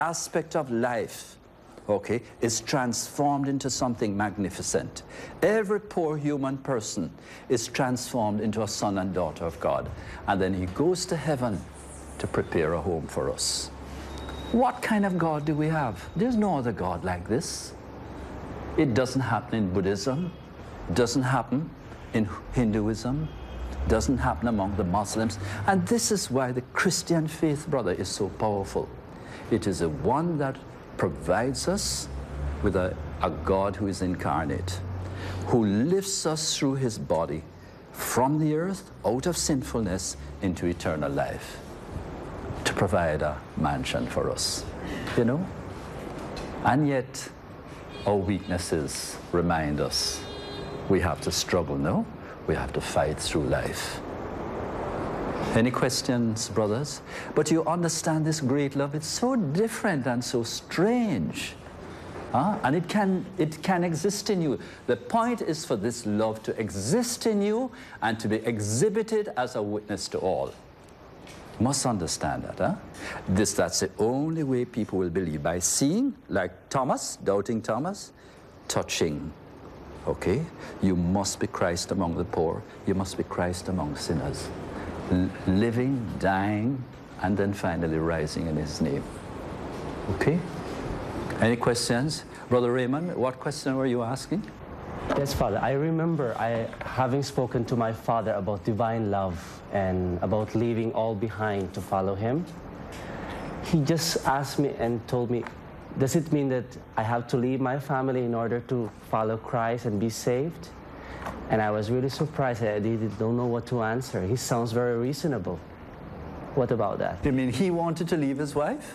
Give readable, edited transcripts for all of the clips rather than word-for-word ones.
aspect of life, okay, is transformed into something magnificent. Every poor human person is transformed into a son and daughter of God. And then he goes to heaven to prepare a home for us. What kind of God do we have? There's no other God like this. It doesn't happen in Buddhism, doesn't happen in Hinduism, doesn't happen among the Muslims. And this is why the Christian faith, brother, is so powerful. It is the one that provides us with a God who is incarnate, who lifts us through his body from the earth, out of sinfulness, into eternal life, to provide a mansion for us, you know? And yet, our weaknesses remind us we have to struggle, no? We have to fight through life. Any questions, brothers? But you understand this great love. It's so different and so strange. And it can exist in you. The point is for this love to exist in you and to be exhibited as a witness to all. You must understand that. That's the only way people will believe, by seeing, like Thomas, doubting Thomas, touching. Okay? You must be Christ among the poor. You must be Christ among sinners. Living, dying, and then finally rising in his name. Okay? Any questions? Brother Raymond, what question were you asking? Yes, Father. I remember having spoken to my father about divine love and about leaving all behind to follow him. He just asked me and told me, does it mean that I have to leave my family in order to follow Christ and be saved? And I was really surprised. I don't know what to answer. He sounds very reasonable. What about that? You mean he wanted to leave his wife?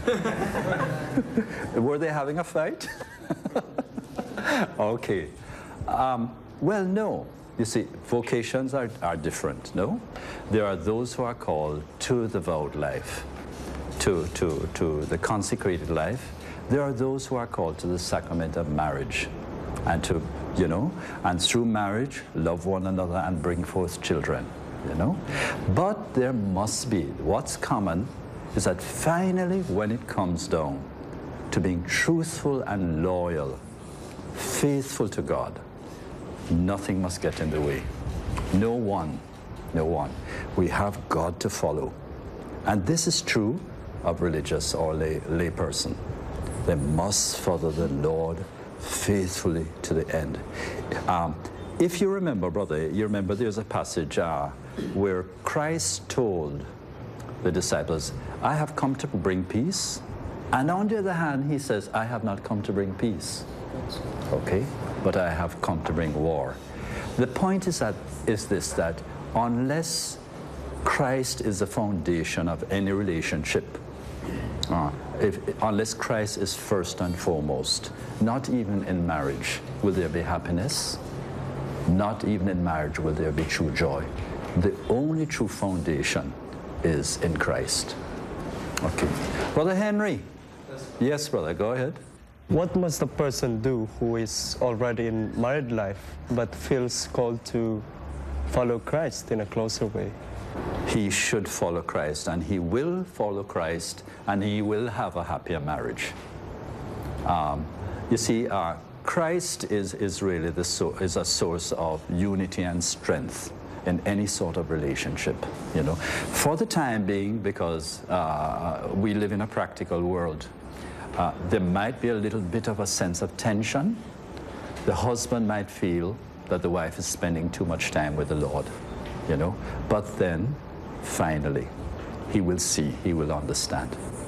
Were they having a fight? Okay. Well, no. You see, vocations are different, no? There are those who are called to the vowed life, to the consecrated life. There are those who are called to the sacrament of marriage, and to, you know, and through marriage, love one another and bring forth children, you know. But there must be, what's common is that finally, when it comes down to being truthful and loyal, faithful to God, nothing must get in the way. No one. We have God to follow. And this is true of religious or lay person. They must follow the Lord faithfully to the end. If you remember, brother, you remember there's a passage where Christ told the disciples, I have come to bring peace. And on the other hand, he says, I have not come to bring peace. Okay? But I have come to bring war. The point is that unless Christ is the foundation of any relationship, unless Christ is first and foremost, not even in marriage will there be happiness. Not even in marriage will there be true joy. The only true foundation is in Christ. Okay. Brother Henry. Yes, brother, go ahead. What must a person do who is already in married life but feels called to follow Christ in a closer way? He should follow Christ, and he will follow Christ, and he will have a happier marriage. You see, Christ is really is a source of unity and strength in any sort of relationship, you know. For the time being, because we live in a practical world, there might be a little bit of a sense of tension. The husband might feel that the wife is spending too much time with the Lord, you know. But then, finally, he will see, he will understand.